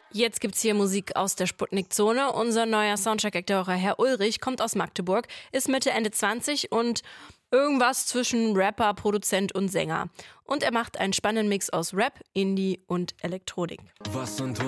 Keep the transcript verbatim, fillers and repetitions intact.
Jetzt gibt's hier Musik aus der Sputnik-Zone. Unser neuer Soundcheck-Ekteurer Herr Ulrich kommt aus Magdeburg, ist Mitte, Ende zwanzig und irgendwas zwischen Rapper, Produzent und Sänger. Und er macht einen spannenden Mix aus Rap, Indie und Elektronik. Was sind